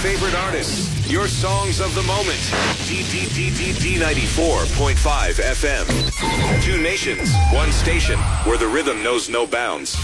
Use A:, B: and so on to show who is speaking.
A: favorite artists, your songs of the moment. D94.5 FM. Two nations, one station, where the rhythm knows no bounds.